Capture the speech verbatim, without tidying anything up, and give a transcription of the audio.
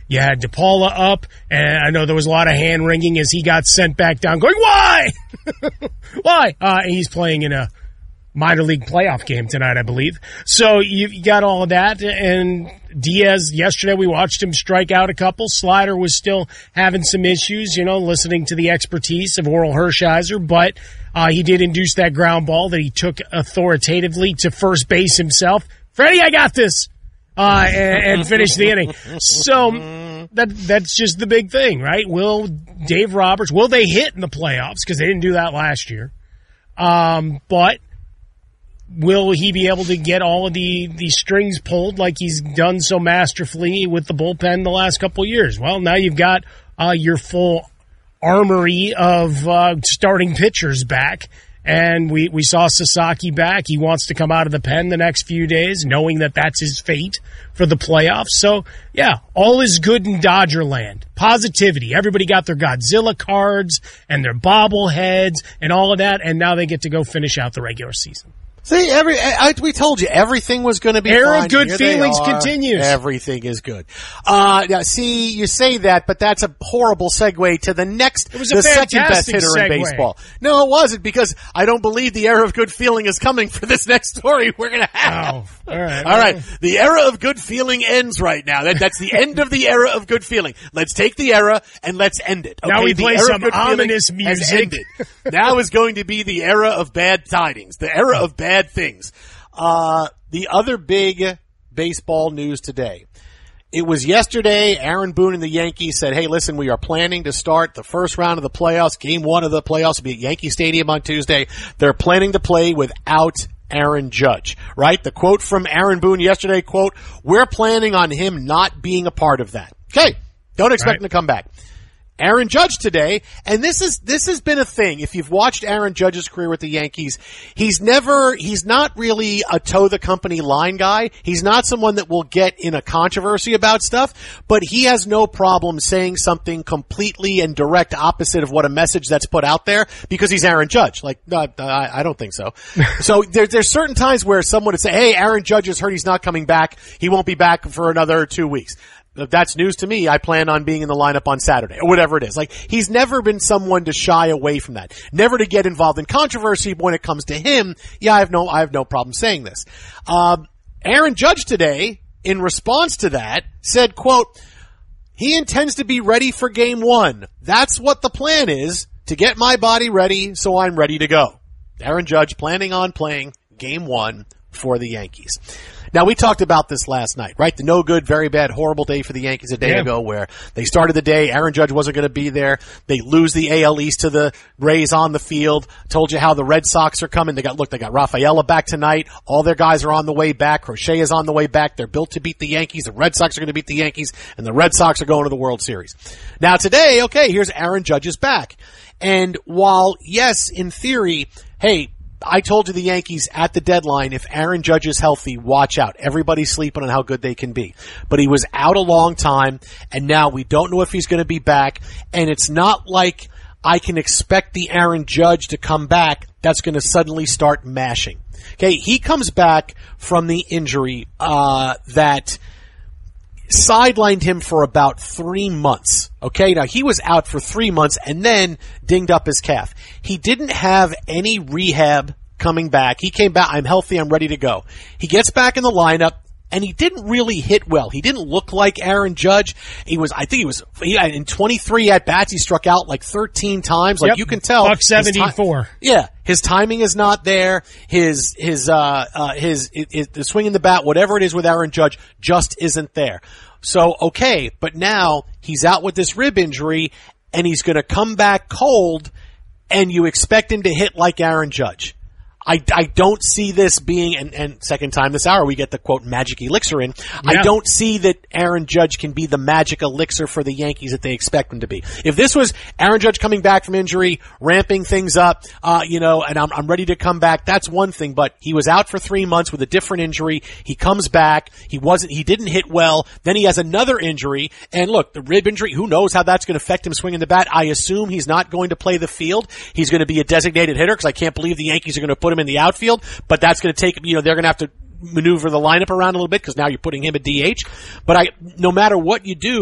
You had DePaula up, and I know there was a lot of hand-wringing as he got sent back down, going, why? Why? Uh, and he's playing in a minor league playoff game tonight, I believe. So you, you got all of that, and Diaz, yesterday we watched him strike out a couple. Slider was still having some issues, you know, listening to the expertise of Oral Hershiser, but uh, he did induce that ground ball that he took authoritatively to first base himself. Freddie, I got this! Uh, and, and finish the inning. So that that's just the big thing, right? Will Dave Roberts, will they hit in the playoffs? Because they didn't do that last year. Um, but will he be able to get all of the, the strings pulled like he's done so masterfully with the bullpen the last couple of years? Well, now you've got uh, your full armory of uh, starting pitchers back. And we, we saw Sasaki back. He wants to come out of the pen the next few days, knowing that that's his fate for the playoffs. So, yeah, all is good in Dodger land. Positivity. Everybody got their Godzilla cards and their bobbleheads and all of that, and now they get to go finish out the regular season. See, every I, we told you everything was going to be Era fine. of good Here feelings continues. Everything is good. Uh, now, see, you say that, but that's a horrible segue to the next, it was a the second best hitter segue. in baseball. No, it wasn't, because I don't believe the era of good feeling is coming for this next story we're going to have. Oh, all right. All right. The era of good feeling ends right now. That, that's the end of the era of good feeling. Let's take the era and let's end it. Okay? Now we the play era some of good ominous feeling has music. ended. Now is going to be the era of bad tidings, the era of bad things. Uh, the other big baseball news today. It was yesterday, Aaron Boone and the Yankees said, hey, listen, we are planning to start the first round of the playoffs. Game one of the playoffs will be at Yankee Stadium on Tuesday. They're planning to play without Aaron Judge, right? The quote from Aaron Boone yesterday, quote, we're planning on him not being a part of that. Okay. Don't expect right. him to come back. Aaron Judge today, and this is, this has been a thing. If you've watched Aaron Judge's career with the Yankees, he's never, he's not really a toe the company line guy. He's not someone that will get in a controversy about stuff, but he has no problem saying something completely and direct opposite of what a message that's put out there, because he's Aaron Judge. Like, no, I, I don't think so. So there, there's certain times where someone would say, hey, Aaron Judge has heard he's not coming back. He won't be back for another two weeks. If that's news to me, I plan on being in the lineup on Saturday, or whatever it is. Like, he's never been someone to shy away from that. Never to get involved in controversy when it comes to him. Yeah, I have no, I have no problem saying this. Um, Aaron Judge today, in response to that, said, quote, he intends to be ready for game one. That's what the plan is, to get my body ready so I'm ready to go. Aaron Judge planning on playing game one for the Yankees. Now, we talked about this last night, right? The no good, very bad, horrible day for the Yankees a day yeah. ago, where they started the day, Aaron Judge wasn't going to be there. They lose the A L East to the Rays on the field. Told you how the Red Sox are coming. They got, look, they got Rafaela back tonight. All their guys are on the way back. Crochet is on the way back. They're built to beat the Yankees. The Red Sox are going to beat the Yankees, and the Red Sox are going to the World Series. Now, today, okay, here's Aaron Judge's back. And while, yes, in theory, hey, I told you the Yankees at the deadline, if Aaron Judge is healthy, watch out. Everybody's sleeping on how good they can be. But he was out a long time, and now we don't know if he's going to be back. And it's not like I can expect the Aaron Judge to come back that's going to suddenly start mashing. Okay, he comes back from the injury uh that sidelined him for about three months. Okay, now he was out for three months and then dinged up his calf. He didn't have any rehab coming back. He came back, I'm healthy, I'm ready to go. He gets back in the lineup, and he didn't really hit well. He didn't look like Aaron Judge. He was, I think he was, he, in twenty-three at-bats, he struck out like thirteen times. Like, yep. you can tell. Buck seventy-four. Ti- yeah. His timing is not there. His, his, uh, uh, his, his, his, the swing in the bat, whatever it is with Aaron Judge, just isn't there. So, okay, but now he's out with this rib injury, and he's going to come back cold, and you expect him to hit like Aaron Judge. I, I don't see this being, and, and second time this hour we get the quote magic elixir in. Yeah. I don't see that Aaron Judge can be the magic elixir for the Yankees that they expect him to be. If this was Aaron Judge coming back from injury, ramping things up, uh, you know, and I'm, I'm ready to come back, that's one thing, but he was out for three months with a different injury. He comes back. He wasn't, he didn't hit well. Then he has another injury. And look, the rib injury, who knows how that's going to affect him swinging the bat. I assume he's not going to play the field. He's going to be a designated hitter, because I can't believe the Yankees are going to put him in the outfield, but that's going to take, you know, they're going to have to maneuver the lineup around a little bit, because now you're putting him at D H. But I, no matter what you do,